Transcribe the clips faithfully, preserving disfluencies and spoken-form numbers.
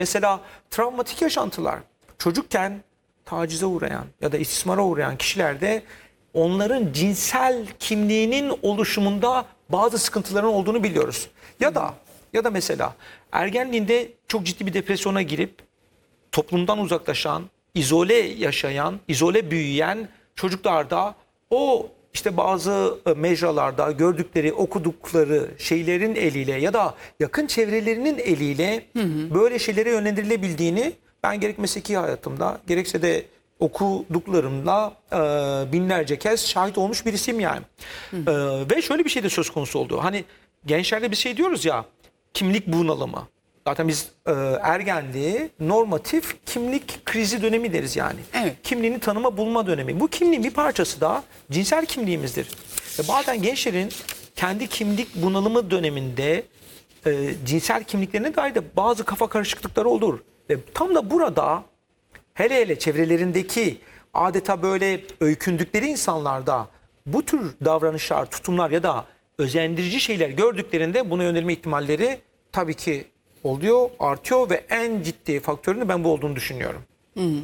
Mesela travmatik yaşantılar, çocukken tacize uğrayan ya da istismara uğrayan kişilerde onların cinsel kimliğinin oluşumunda bazı sıkıntıların olduğunu biliyoruz. Ya da ya da mesela ergenliğinde çok ciddi bir depresyona girip toplumdan uzaklaşan, izole yaşayan, izole büyüyen çocuklarda o işte bazı mecralarda gördükleri, okudukları şeylerin eliyle ya da yakın çevrelerinin eliyle hı hı. böyle şeylere yönlendirilebildiğini ben gerek mesleki hayatımda gerekse de okuduklarımda e, binlerce kez şahit olmuş birisiyim yani. E, ve şöyle bir şey de söz konusu oldu. Hani gençlerde bir şey diyoruz ya, kimlik bunalımı. Zaten biz e, ergenliği normatif kimlik krizi dönemi deriz yani. Evet. Kimliğini tanıma bulma dönemi. Bu kimliğin bir parçası da cinsel kimliğimizdir. Ve bazen gençlerin kendi kimlik bunalımı döneminde e, cinsel kimliklerine dair de bazı kafa karışıklıkları olur. Ve tam da burada hele hele çevrelerindeki adeta böyle öykündükleri insanlarda bu tür davranışlar, tutumlar ya da özendirici şeyler gördüklerinde buna yönelme ihtimalleri tabii ki oluyor, artıyor ve en ciddi faktörünün ben bu olduğunu düşünüyorum. Hı hı.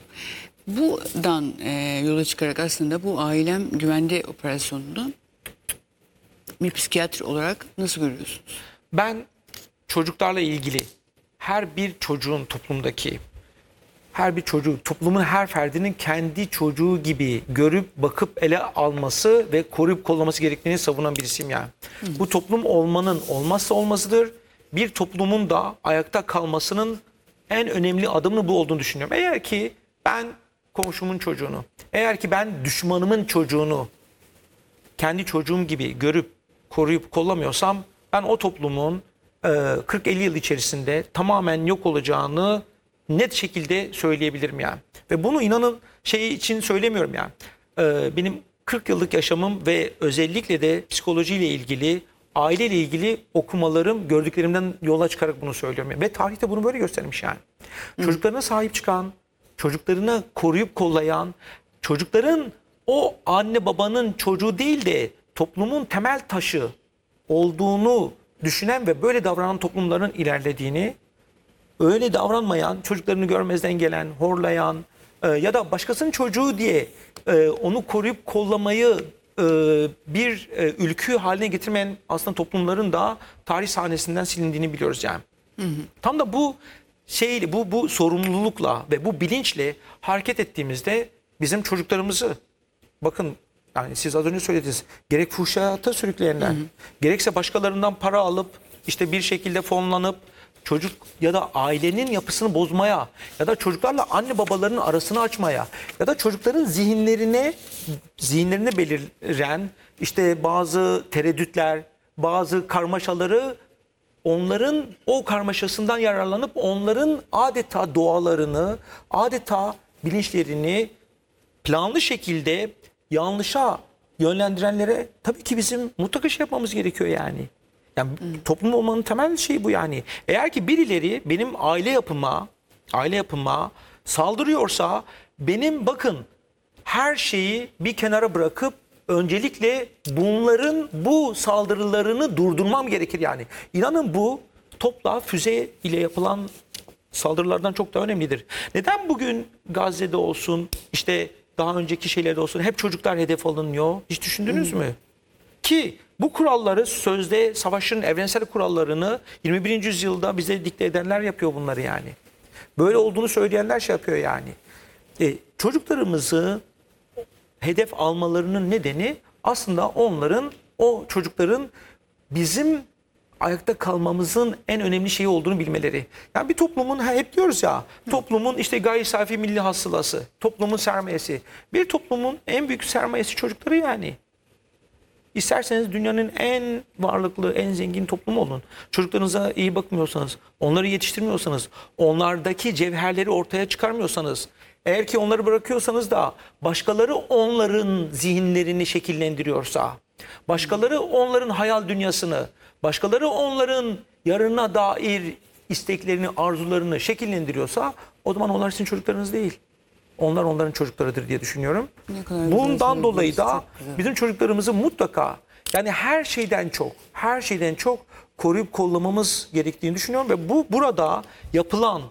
Buradan e, yola çıkarak aslında bu ailem güvende operasyonunu bir psikiyatr olarak nasıl görüyorsunuz? Ben çocuklarla ilgili her bir çocuğun toplumdaki, her bir çocuğu, toplumun her ferdinin kendi çocuğu gibi görüp bakıp ele alması ve koruyup kollaması gerektiğini savunan birisiyim yani. Hı. Bu toplum olmanın olmazsa olmazıdır. Bir toplumun da ayakta kalmasının en önemli adımının bu olduğunu düşünüyorum. Eğer ki ben komşumun çocuğunu, eğer ki ben düşmanımın çocuğunu kendi çocuğum gibi görüp koruyup kollamıyorsam ben o toplumun kırk elli yıl içerisinde tamamen yok olacağını net şekilde söyleyebilirim yani. Ve bunu inanın şey için söylemiyorum yani. Benim kırk yıllık yaşamım ve özellikle de psikolojiyle ilgili, aileyle ilgili okumalarım, gördüklerimden yola çıkarak bunu söylüyorum. Ve tarihte bunu böyle göstermiş yani. Hı. Çocuklarına sahip çıkan, çocuklarını koruyup kollayan, çocukların o anne babanın çocuğu değil de toplumun temel taşı olduğunu düşünen ve böyle davranan toplumların ilerlediğini, öyle davranmayan, çocuklarını görmezden gelen, horlayan e, ya da başkasının çocuğu diye e, onu koruyup kollamayı e, bir e, ülkü haline getirmeyen aslında toplumların da tarih sahnesinden silindiğini biliyoruz yani. Hı hı. Tam da bu şeyle, bu bu sorumlulukla ve bu bilinçle hareket ettiğimizde bizim çocuklarımızı, bakın yani siz az önce söylediniz, gerek fuhşiyata sürükleyenler, hı hı. gerekse başkalarından para alıp işte bir şekilde fonlanıp çocuk ya da ailenin yapısını bozmaya ya da çocuklarla anne babalarının arasını açmaya ya da çocukların zihinlerine zihinlerine beliren işte bazı tereddütler, bazı karmaşaları onların o karmaşasından yararlanıp onların adeta doğalarını, adeta bilinçlerini planlı şekilde yanlışa yönlendirenlere tabii ki bizim mutlaka şey yapmamız gerekiyor yani. Yani hmm. toplum olmanın temel şeyi bu yani. Eğer ki birileri benim aile yapıma, aile yapıma saldırıyorsa benim bakın her şeyi bir kenara bırakıp öncelikle bunların bu saldırılarını durdurmam gerekir yani. İnanın bu topla füze ile yapılan saldırılardan çok daha önemlidir. Neden bugün Gazze'de olsun, işte daha önceki şeylerde olsun hep çocuklar hedef alınıyor? Hiç düşündünüz hmm. mü? Ki bu kuralları sözde savaşın evrensel kurallarını yirmi birinci yüzyılda bize dikte edenler yapıyor bunları yani. Böyle olduğunu söyleyenler şey yapıyor yani. E, çocuklarımızı hedef almalarının nedeni aslında onların, o çocukların bizim ayakta kalmamızın en önemli şeyi olduğunu bilmeleri. Yani bir toplumun, hep diyoruz ya, toplumun işte gayri safi milli hasılası, toplumun sermayesi. Bir toplumun en büyük sermayesi çocukları yani. İsterseniz dünyanın en varlıklı, en zengin toplumu olun. Çocuklarınıza iyi bakmıyorsanız, onları yetiştirmiyorsanız, onlardaki cevherleri ortaya çıkarmıyorsanız, eğer ki onları bırakıyorsanız da başkaları onların zihinlerini şekillendiriyorsa, başkaları onların hayal dünyasını, başkaları onların yarına dair isteklerini, arzularını şekillendiriyorsa o zaman onlar sizin çocuklarınız değil. Onlar onların çocuklarıdır diye düşünüyorum. Bundan dolayı da bizim çocuklarımızı mutlaka, yani her şeyden çok, her şeyden çok koruyup kollamamız gerektiğini düşünüyorum ve bu burada yapılan